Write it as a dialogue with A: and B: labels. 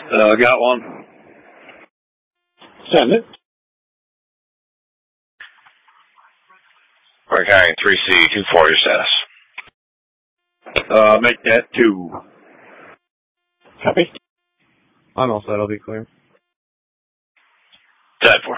A: Got one.
B: Send it.
C: We're carrying 3C, 2-4, your status.
A: Make that 2.
B: Copy.
D: I'm all set, I'll be clear.
C: 10-4.